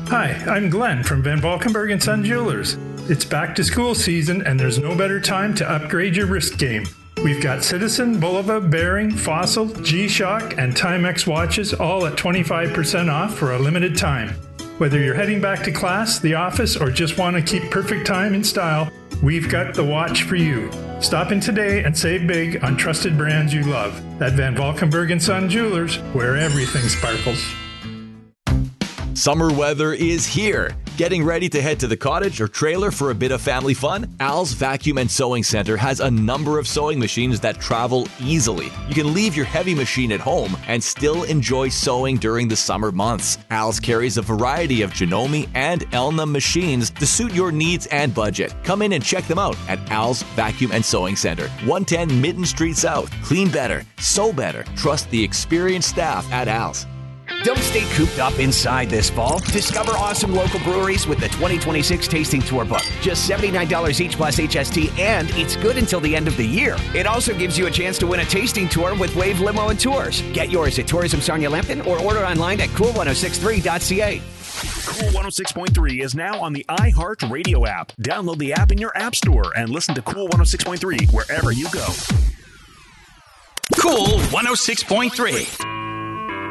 Hi, I'm Glenn from Van Valkenburg & Son Jewelers. It's back to school season and there's no better time to upgrade your wrist game. We've got Citizen, Bulova, Bearing, Fossil, G-Shock, and Timex watches all at 25% off for a limited time. Whether you're heading back to class, the office, or just want to keep perfect time in style, we've got the watch for you. Stop in today and save big on trusted brands you love. At Van Valkenburg & Son Jewelers, where everything sparkles. Summer weather is here. Getting ready to head to the cottage or trailer for a bit of family fun? Al's Vacuum and Sewing Center has a number of sewing machines that travel easily. You can leave your heavy machine at home and still enjoy sewing during the summer months. Al's carries a variety of Janome and Elna machines to suit your needs and budget. Come in and check them out at Al's Vacuum and Sewing Center, 110 Mitten Street South. Clean better, sew better. Trust the experienced staff at Al's. Don't stay cooped up inside this fall. Discover awesome local breweries with the 2026 Tasting Tour book. Just $79 each plus HST, and it's good until the end of the year. It also gives you a chance to win a tasting tour with Wave Limo and Tours. Get yours at Tourism Sarnia Lambton or order online at cool1063.ca. Cool 106.3 is now on the iHeart Radio app. Download the app in your app store and listen to Cool 106.3 wherever you go. Cool 106.3.